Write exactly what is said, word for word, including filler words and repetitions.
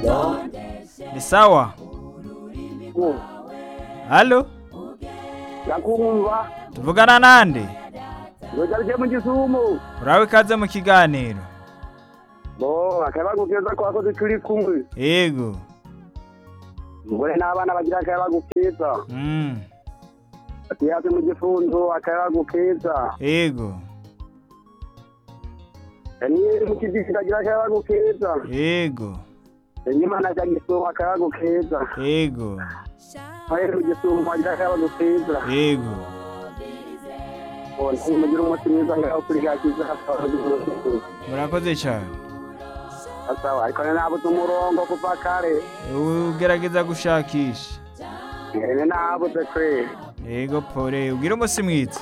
Ni sawa? Halo? Nakumva. Tuvugana nande? Ngojarije mu gisumo. Urawe ikaze mu kiganiro. Bo, akabagukeza ko akoze turi kumwe. Yego. Ngore n'abana bagira akabagukeza. Mm. Atiyaze mu gifundo akabagukeza. Yego. Ni mu kidisi kagira akabagukeza. Yego. Imana jagiso akabagukeza. Yego. Ayo mu gisumo bagira akabagukeza. Yego. Oni mugira umuti mwiza ngaho kuri gakiza Murakoze cyane. asawa ariko nabo tumurongo kuva kare Ugerageza gushakisha. ene nabo tekwe Yego pore ugira umusi mwiza.